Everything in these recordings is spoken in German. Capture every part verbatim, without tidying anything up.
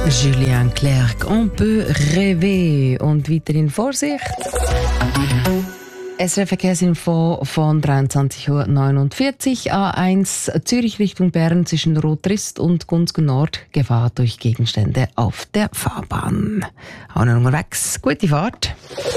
Julien Clerc, on peut rêver. Und weiterhin Vorsicht. S R F-Verkehrsinfo von dreiundzwanzig Uhr neunundvierzig. A eins Zürich Richtung Bern zwischen Rotrist und Gunzgen Nord. Gefahr durch Gegenstände auf der Fahrbahn. Auch noch unterwegs. Gute Fahrt.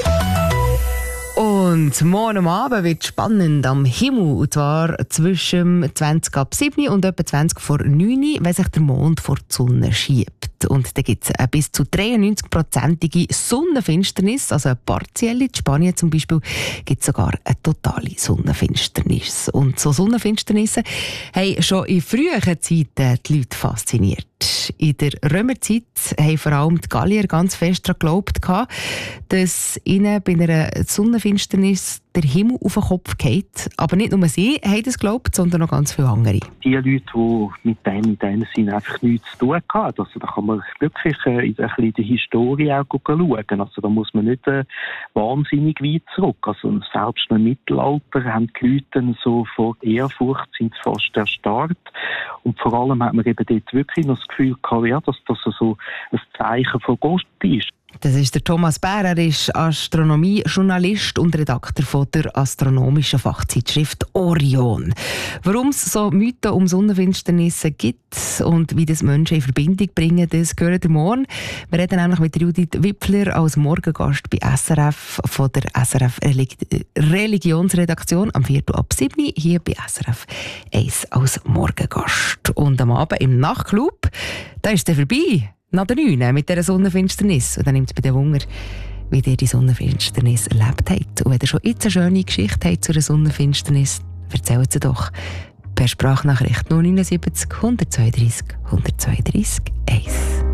Und morgen am Abend wird es spannend am Himmel. Und zwar zwischen zwanzig ab sieben und etwa zwanzig vor neun, wenn sich der Mond vor die Sonne schiebt. Und da gibt es eine bis zu dreiundneunzig-prozentige Sonnenfinsternis, also eine partielle. In Spanien zum Beispiel gibt es sogar eine totale Sonnenfinsternis. Und so Sonnenfinsternisse haben schon in früheren Zeiten die Leute fasziniert. In der Römerzeit haben vor allem die Gallier ganz fest daran geglaubt, dass ihnen bei einer Sonnenfinsternis der Himmel auf den Kopf geht. Aber nicht nur sie haben das geglaubt, sondern auch ganz viele andere. Die Leute, die mit dem in dem Sinne einfach nichts zu tun hatten, also da kann man wirklich äh, in, ein bisschen in der Historie auch schauen. Also da muss man nicht äh, wahnsinnig weit zurück. Also selbst im Mittelalter haben die Leute dann so vor Ehrfurcht sind sie fast erstarrt. Und vor allem hat man eben dort wirklich noch das Gefühl gehabt, ja, dass das so ein Zeichen von Gott ist. Das ist der Thomas Bär, er ist Astronomie-Journalist und Redakteur von der astronomischen Fachzeitschrift Orion. Warum es so Mythen um Sonnenfinsternisse gibt und wie das Menschen in Verbindung bringen, das gehört ihr morgen. Wir reden nämlich mit Judith Wipfler als Morgengast bei S R F von der S R F Religionsredaktion am Viertel ab sieben hier bei S R F eins als Morgengast. Und am Abend im Nachtclub, da ist es vorbei. Nach der neun mit dieser Sonnenfinsternis. Und dann nimmt es bei den Wunder, wie ihr die Sonnenfinsternis erlebt habt. Und wenn ihr schon jetzt eine schöne Geschichte habt zu einer Sonnenfinsternis, erzählt sie doch per Sprachnachricht null neun sieben null eins zwei drei eins zwei drei eins.